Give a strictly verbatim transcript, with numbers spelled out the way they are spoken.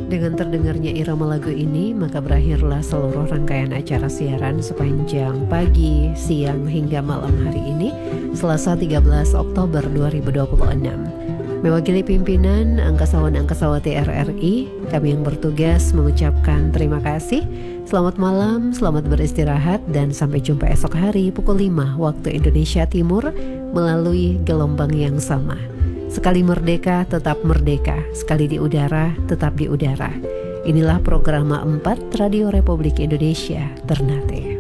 Dengan terdengarnya irama lagu ini, maka berakhirlah seluruh rangkaian acara siaran sepanjang pagi, siang hingga malam hari ini, Selasa tiga belas Oktober dua ribu dua puluh enam. Mewakili pimpinan angkasawan-angkasawati R R I, kami yang bertugas mengucapkan terima kasih. Selamat malam, selamat beristirahat, dan sampai jumpa esok hari pukul lima waktu Indonesia Timur melalui gelombang yang sama. Sekali merdeka, tetap merdeka. Sekali di udara, tetap di udara. Inilah program empat Radio Republik Indonesia, Ternate.